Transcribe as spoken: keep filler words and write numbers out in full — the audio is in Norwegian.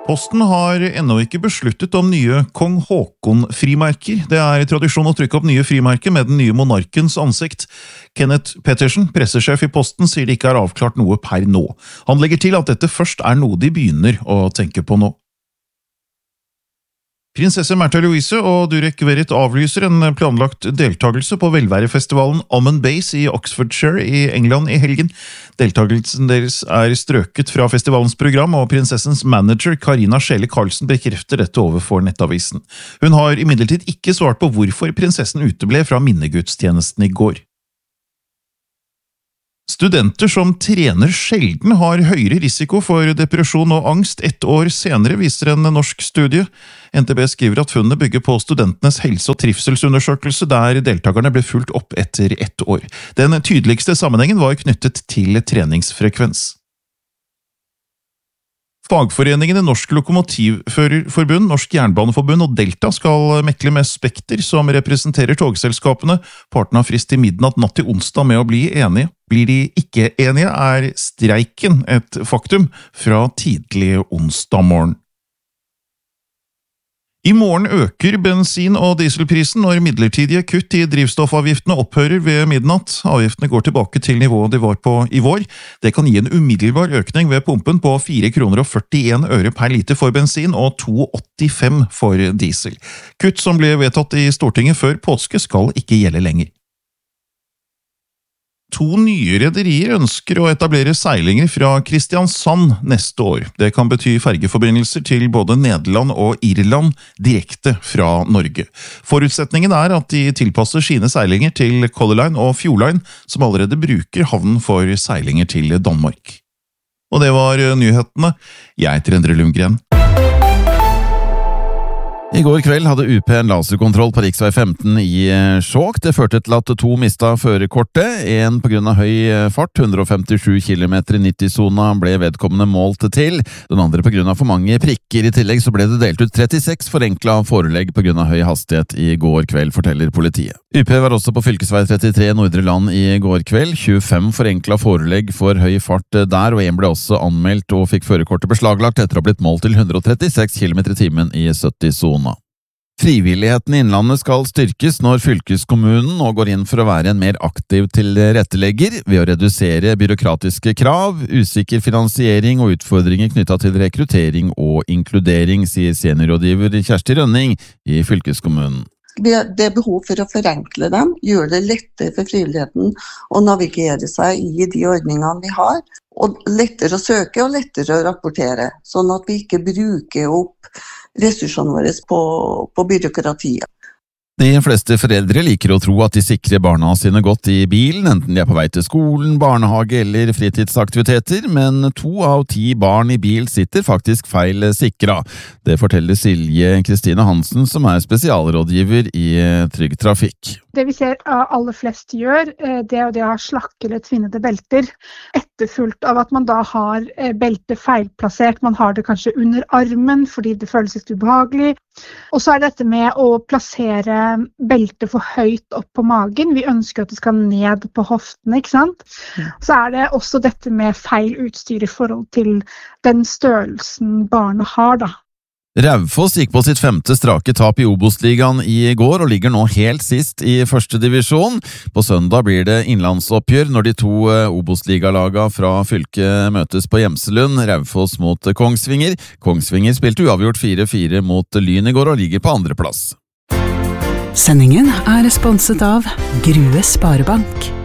Posten har ennå ikke besluttet om nye Kong Haakon-frimerker. Det er tradisjon å trykke opp nye frimerker med den nye monarkens ansikt. Kenneth Pettersen, pressesjef i Posten, sier det ikke er avklart noe per nå. Han legger til at dette først er noe de begynner å tenke på nå. Prinsesse Märtha Louise og Durek Verrett avlyser en planlagt deltagelse på velværefestivalen Ommen Base i Oxfordshire i England i helgen. Deltagelsen deres er strøket fra festivalens program, og prinsessens manager Karina Schele Karlsen bekrefter dette overfor Nettavisen. Hun har imidlertid ikke svart på hvorfor prinsessen uteble fra minnegudstjenesten i går. Studenter som trener sjelden har høyere risiko for depresjon og angst ett år senere, viser en norsk studie. N T B skriver at funnene bygger på studentenes helse- og trivselsundersøkelse, der deltakerne ble fulgt opp etter ett år. Den tydeligste sammenhengen var knyttet til treningsfrekvens. Fagforeningene Norsk Lokomotivførerforbund, Norsk Jernbaneforbund og Delta skal mekle med Spekter, som representerer togselskapene. Partene har frist til midnatt natt til onsdag med å bli enige. Blir de ikke enige, er streiken et faktum fra tidlig onsdag morgen. I morgen øker bensin- og dieselprisen når midlertidige kutt i drivstoffavgiftene opphører ved midnatt. Avgiftene går tilbake til nivået de var på i vår. Det kan gi en umiddelbar økning ved pumpen på fire kroner og førtien øre per liter for bensin og to komma åttifem for diesel. Kutt som ble vedtatt i Stortinget før påske skal ikke gjelde lenger. To nye rederier ønsker å etablere seilinger fra Kristiansand neste år. Det kan bety fergeforbindelser til både Nederland og Irland direkte fra Norge. Forutsetningen er at de tilpasser sine seilinger til Color Line og Fjord Line, som allerede bruker havnen for seilinger til Danmark. Og det var nyhetene. Jeg heter Endre Lundgren. I går kveld hadde U P en laserkontroll på riksvei femten i Skjåk. Det førte til at to mistet førerkortet. En på grunn av høy fart, hundre og femtisju kilometer i nitti-sona, ble vedkommende målt til. Den andre på grunn av for mange prikker. I tillegg så ble det delt ut trettiseks forenklet forelegg på grunn av høy hastighet i går kveld, forteller politiet. U P var også på fylkesvei trettitre Nordre Land i går kveld. tjuefem forenklet forelegg for høy fart der, og en ble også anmeldt og fikk førerkortet beslaglagt etter å ha blitt målt til hundre og trettiseks kilometer i timen i sytti-sona. Frivilligheten i Innlandet skal styrkes når fylkeskommunen nå går inn for å være en mer aktiv tilrettelegger ved å redusere byråkratiske krav, usikker finansiering og utfordringer knyttet til rekruttering og inkludering, sier seniorrådgiver Kjersti Rønning i fylkeskommunen. Det er behov for å forenkle dem, gjøre det lettere for frivilligheten å navigere seg i de ordningene vi har, og lettere å søke og lettere å rapportere, sånn at vi ikke bruker opp ressursene våre på, på byråkratiet. De fleste foreldre liker å tro at de sikrer barna sine godt i bilen, enten de er på vei til skolen, barnehage eller fritidsaktiviteter, men to av ti barn i bil sitter faktisk feil sikra. Det forteller Silje Kristine Hansen, som er spesialrådgiver i Trygg Trafikk. Det vi ser aller flest gjør, det er det å ha slakke eller tvinnede belter, etterfulgt av at man da har beltet feilplassert. Man har det kanskje under armen fordi det føles litt ubehagelig. Og så er det dette med å plassere beltet for høyt opp på magen. Vi ønsker at det skal ned på hoftene, ikke sant? Så er det også dette med feil utstyr i forhold til den størrelsen barnet har da. Raufoss gikk på sitt femte strake tap i Obos-ligaen i går og ligger nå helt sist i første divisjon. På søndag blir det innlandsoppgjør når de to Obos-ligalagene fra fylket møtes på Gjemselund, Raufoss mot Kongsvinger. Kongsvinger spilte uavgjort fire fire mot Lyn i går og ligger på andre plass. Sendingen er sponset av Grue Sparebank.